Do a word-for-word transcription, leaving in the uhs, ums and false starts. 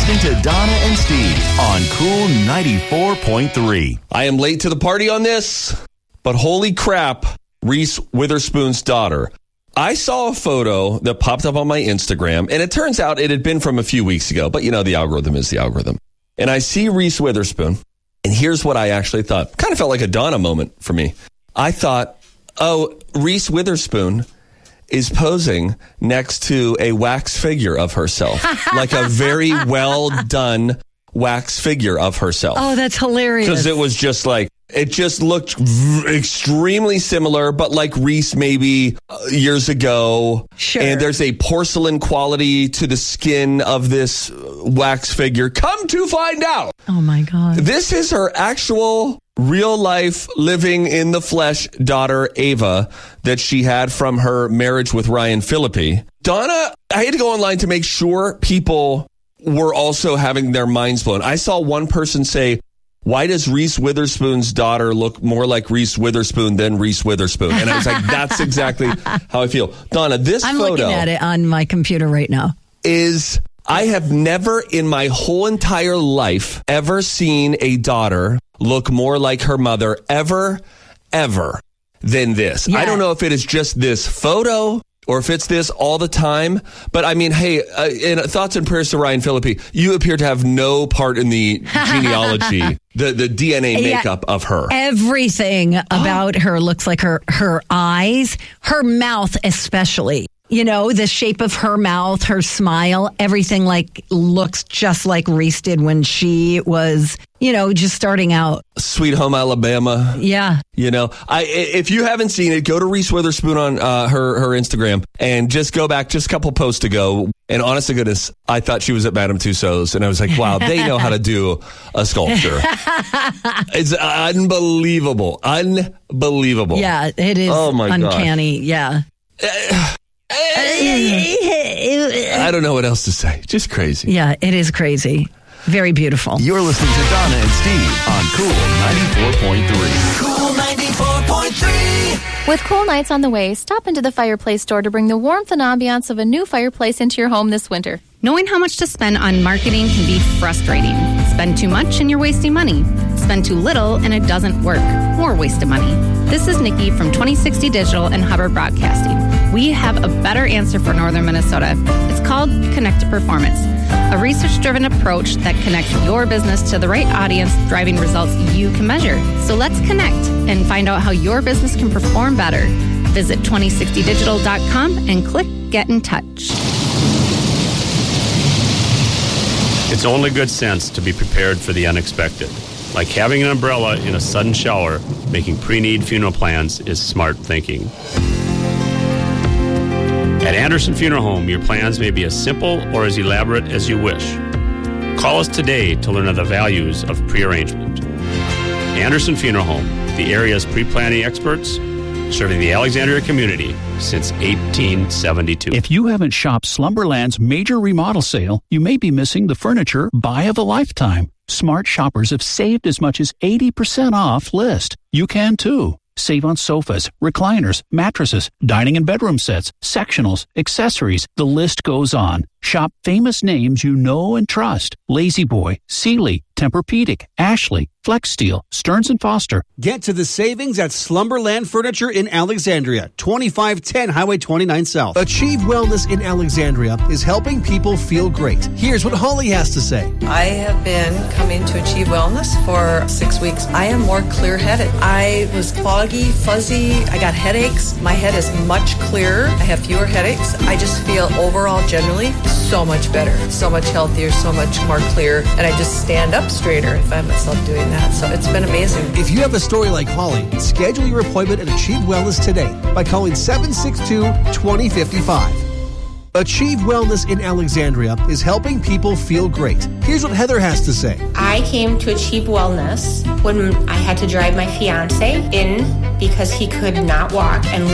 listening to Donna and Steve on Cool ninety-four point three. I am late to the party on this, but holy crap, Reese Witherspoon's daughter. I saw a photo that popped up on my Instagram, and it turns out it had been from a few weeks ago, but you know, the algorithm is the algorithm. And I see Reese Witherspoon, and here's what I actually thought. Kind of felt like a Donna moment for me. I thought, oh, Reese Witherspoon is posing next to a wax figure of herself, like a very well done wax figure of herself. Oh, that's hilarious. Because it was just like, it just looked v- extremely similar, but like Reese maybe uh, years ago. Sure. And there's a porcelain quality to the skin of this wax figure. Come to find out. Oh, my God. This is her actual real life living in the flesh daughter, Ava, that she had from her marriage with Ryan Phillippe. Donna, I had to go online to make sure people were also having their minds blown. I saw one person say, why does Reese Witherspoon's daughter look more like Reese Witherspoon than Reese Witherspoon? And I was like, that's exactly how I feel. Donna, this I'm photo looking at it on my computer right now. is, I have never in my whole entire life ever seen a daughter look more like her mother ever, ever than this. Yeah. I don't know if it is just this photo or if it's this all the time. But I mean, hey, uh, in thoughts and prayers to Ryan Phillippe, you appear to have no part in the genealogy, the, the D N A makeup yeah, of her. Everything about her looks like her, her eyes, her mouth especially. You know, the shape of her mouth, her smile, everything like looks just like Reese did when she was, you know, just starting out. Sweet Home Alabama. Yeah. You know, I if you haven't seen it, go to Reese Witherspoon on uh, her, her Instagram and just go back just a couple posts ago. And honest to goodness, I thought she was at Madame Tussauds. And I was like, wow, they know how to do a sculpture. It's unbelievable. Unbelievable. Yeah, it is oh my uncanny. gosh. Yeah. I don't know what else to say. Just crazy. Yeah, it is crazy. Very beautiful. You're listening to Donna and Steve on Cool ninety-four point three. Cool ninety-four point three. With cool nights on the way, stop into the Fireplace store to bring the warmth and ambiance of a new fireplace into your home this winter. Knowing how much to spend on marketing can be frustrating. Spend too much and you're wasting money. Spend too little and it doesn't work. More waste of money. This is Nikki from twenty sixty Digital and Hubbard Broadcasting. We have a better answer for Northern Minnesota. It's called Connected Performance, a research-driven approach that connects your business to the right audience, driving results you can measure. So let's connect and find out how your business can perform better. Visit twenty sixty digital dot com and click Get in Touch. It's only good sense to be prepared for the unexpected. Like having an umbrella in a sudden shower, making pre-need funeral plans is smart thinking. At Anderson Funeral Home, your plans may be as simple or as elaborate as you wish. Call us today to learn of the values of pre-arrangement. Anderson Funeral Home, the area's pre-planning experts, serving the Alexandria community since eighteen seventy-two. If you haven't shopped Slumberland's major remodel sale, you may be missing the furniture buy of a lifetime. Smart shoppers have saved as much as eighty percent off list. You can too. Save on sofas, recliners, mattresses, dining and bedroom sets, sectionals, accessories. The list goes on. Shop famous names you know and trust. Lazy Boy, Sealy, Tempur-Pedic, Ashley, Flex Steel, Stearns and Foster. Get to the savings at Slumberland Furniture in Alexandria, twenty-five ten Highway twenty-nine South. Achieve Wellness in Alexandria is helping people feel great. Here's what Holly has to say. I have been coming to Achieve Wellness for six weeks. I am more clear-headed. I was foggy, fuzzy. I got headaches. My head is much clearer. I have fewer headaches. I just feel overall generally so much better, so much healthier, so much more clear, and I just stand up straighter if I find myself doing that. So it's been amazing. If you have a story like Holly, schedule your appointment at Achieve Wellness today by calling seven six two, two zero five five. Achieve Wellness in Alexandria is helping people feel great. Here's what Heather has to say. I came to Achieve Wellness when I had to drive my fiance in because he could not walk and